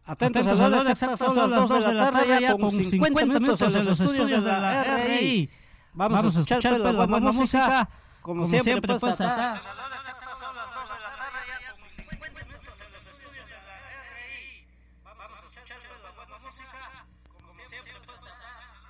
Atentos a las exactas, son las 2 de la tarde ya con 50 minutos en los estudios de la RI. Vamos a escuchar la buena música, como siempre pues acá.